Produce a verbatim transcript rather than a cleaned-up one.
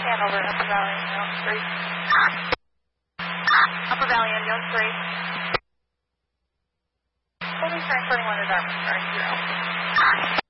Hanover, Upper Valley, Ambulance three. Upper Valley, Ambulance three. Holding train twenty-one is Armstrong, zero.